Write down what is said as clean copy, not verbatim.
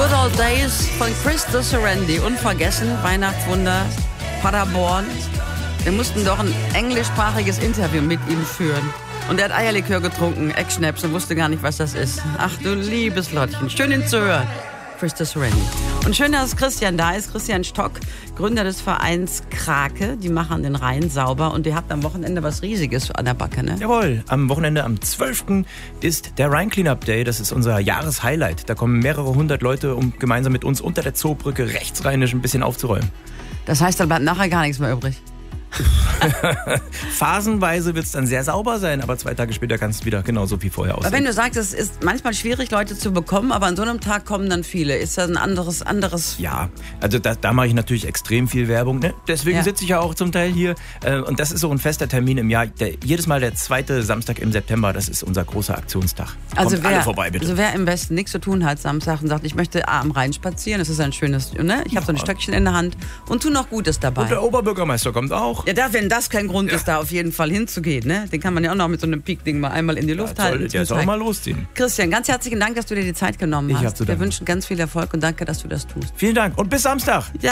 Good Old Days von Chris Serendi. Unvergessen, Weihnachtswunder, Paderborn. Wir mussten doch ein englischsprachiges Interview mit ihm führen. Und er hat Eierlikör getrunken, Eckschnaps, und wusste gar nicht, was das ist. Ach du liebes Lottchen, schön ihn zu hören. Chris Serendi. Und schön, dass Christian da ist. Christian Stock, Gründer des Vereins Krake. Die machen den Rhein sauber. Und ihr habt am Wochenende was Riesiges an der Backe, ne? Jawohl, am Wochenende, am 12. ist der Rhein Cleanup Day. Das ist unser Jahreshighlight. Da kommen mehrere hundert Leute, um gemeinsam mit uns unter der Zoobrücke rechtsrheinisch ein bisschen aufzuräumen. Das heißt, da bleibt nachher gar nichts mehr übrig. Phasenweise wird es dann sehr sauber sein, aber 2 Tage später kann es wieder genauso wie vorher aussehen. Aber wenn du sagst, es ist manchmal schwierig, Leute zu bekommen, aber an so einem Tag kommen dann viele. Ist das ein anderes... Ja, also da mache ich natürlich extrem viel Werbung. Ne? Deswegen sitze ich ja auch zum Teil hier. Und das ist so ein fester Termin im Jahr. Jedes Mal der 2. Samstag im September, das ist unser großer Aktionstag. Also Kommt alle vorbei, bitte. Also wer im Westen nichts zu tun hat Samstag und sagt, ich möchte am Rhein spazieren, das ist ein schönes, ne? Ich habe so ein Stöckchen in der Hand und tu noch Gutes dabei. Und der Oberbürgermeister kommt auch. Ja, wenn das kein Grund ist, da auf jeden Fall hinzugehen, ne? Den kann man ja auch noch mit so einem Peak-Ding mal einmal in die Luft halten. Der soll mal losziehen. Christian, ganz herzlichen Dank, dass du dir die Zeit genommen hast. Ich hab zu danken. Wir wünschen ganz viel Erfolg und danke, dass du das tust. Vielen Dank und bis Samstag. Ja.